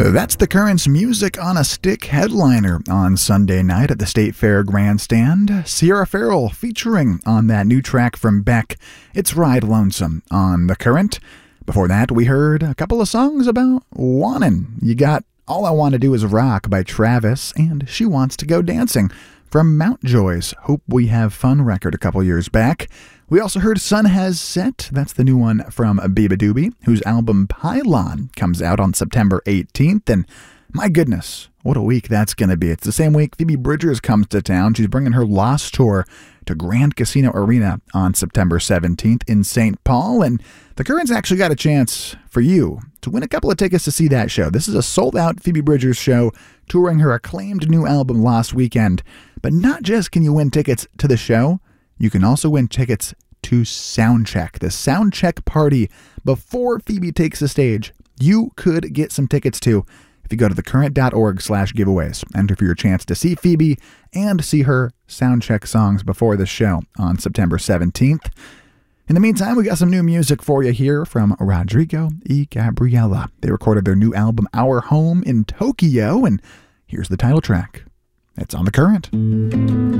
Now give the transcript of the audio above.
That's The Current's Music on a Stick headliner on Sunday night at the State Fair Grandstand. Sierra Farrell featuring on that new track from Beck, It's Ride Lonesome on The Current. Before that, we heard a couple of songs about wantin'. You got All I Want to Do Is Rock by Travis and She Wants to Go Dancing from Mountjoy's Hope We Have Fun record a couple years back. We also heard Sun Has Set. That's the new one from Biba Doobie, whose album Pylon comes out on September 18th. And my goodness, what a week that's going to be. It's the same week Phoebe Bridgers comes to town. She's bringing her Lost tour to Grand Casino Arena on September 17th in St. Paul. And the Current's actually got a chance for you to win a couple of tickets to see that show. This is a sold-out Phoebe Bridgers show touring her acclaimed new album Lost Weekend. But not just can you win tickets to the show, you can also win tickets to Soundcheck, the Soundcheck party before Phoebe takes the stage. You could get some tickets to if you go to thecurrent.org/giveaways. Enter for your chance to see Phoebe and see her Soundcheck songs before the show on September 17th. In the meantime, we got some new music for you here from Rodrigo y Gabriela. They recorded their new album Our Home in Tokyo, and here's the title track. It's on The Current.